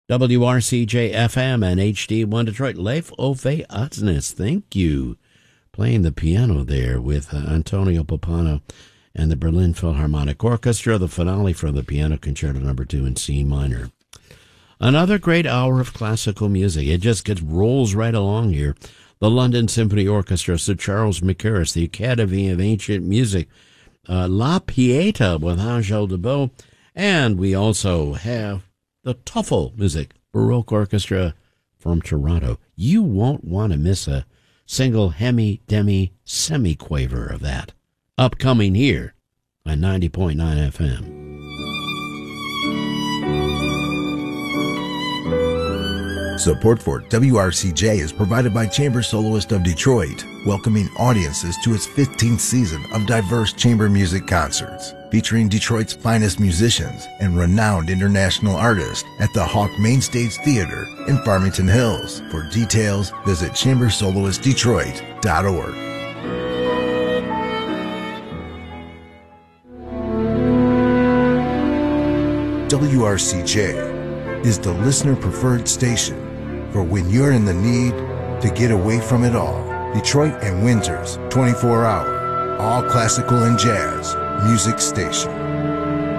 WRCJ FM and HD1 Detroit. Leif Ove Adsnes, thank you. Playing the piano there with Antonio Pappano and the Berlin Philharmonic Orchestra, the finale from the Piano Concerto No. 2 in C minor. Another great hour of classical music. It just rolls right along here. The London Symphony Orchestra, Sir Charles Mackerras, the Academy of Ancient Music, La Pieta with Angèle Debout, and we also have the TOEFL Music Baroque Orchestra from Toronto. You won't want to miss a single hemi, demi, semi-quaver of that. Upcoming here on 90.9 FM. Support for WRCJ is provided by Chamber Soloist of Detroit, welcoming audiences to its 15th season of diverse chamber music concerts, featuring Detroit's finest musicians and renowned international artists at the Hawk Mainstage Theater in Farmington Hills. For details, visit chambersoloistdetroit.org. WRCJ is the listener-preferred station for when you're in the need to get away from it all. Detroit and Windsor's 24-hour, all classical and jazz music station.